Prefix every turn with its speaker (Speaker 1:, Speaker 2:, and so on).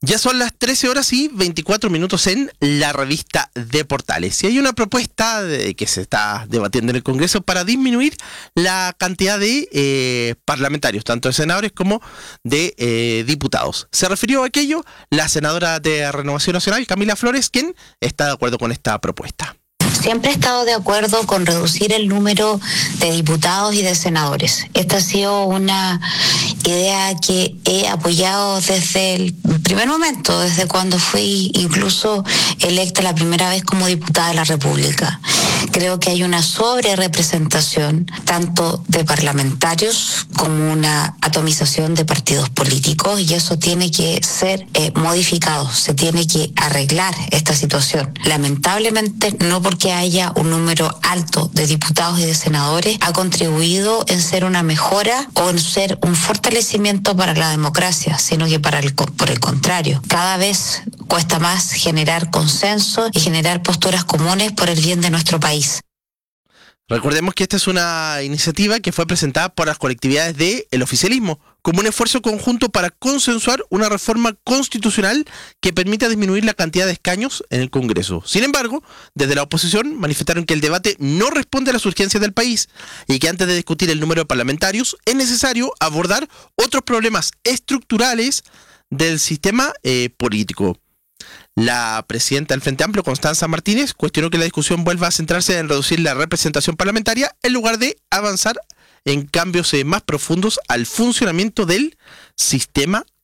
Speaker 1: Ya son las 13 horas y 24 minutos en la revista de Portales. Y hay una propuesta que se está debatiendo en el Congreso para disminuir la cantidad de parlamentarios, tanto de senadores como de diputados. Se refirió a aquello la senadora de Renovación Nacional, Camila Flores, quien está de acuerdo con esta propuesta.
Speaker 2: Siempre he estado de acuerdo con reducir el número de diputados y de senadores. Esta ha sido una idea que he apoyado desde el primer momento, desde cuando fui incluso electa la primera vez como diputada de la República. Creo que hay una sobrerepresentación tanto de parlamentarios como una atomización de partidos políticos, y eso tiene que ser modificado, se tiene que arreglar esta situación. Lamentablemente, no porque haya un número alto de diputados y de senadores ha contribuido en ser una mejora o en ser un fortalecimiento para la democracia, sino que por el contrario, cada vez cuesta más generar consenso y generar posturas comunes por el bien de nuestro país.
Speaker 1: Recordemos que esta es una iniciativa que fue presentada por las colectividades del oficialismo como un esfuerzo conjunto para consensuar una reforma constitucional que permita disminuir la cantidad de escaños en el Congreso. Sin embargo, desde la oposición manifestaron que el debate no responde a las urgencias del país y que antes de discutir el número de parlamentarios es necesario abordar otros problemas estructurales del sistema político. La presidenta del Frente Amplio, Constanza Martínez, cuestionó que la discusión vuelva a centrarse en reducir la representación parlamentaria en lugar de avanzar en cambios más profundos al funcionamiento del sistema